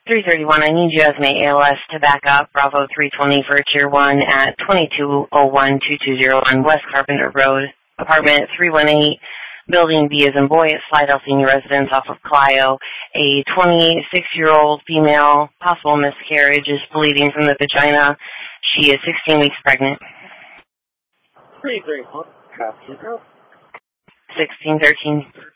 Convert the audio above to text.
331, I need you as my ALS to back up. Bravo 320 for Tier 1 at 2201-2201 West Carpenter Road, apartment 318, building B as in boy at Slidell Senior Residence off of Clio. A 26-year-old female, possible miscarriage, is bleeding from the vagina. She is 16 weeks pregnant. 331, 1613.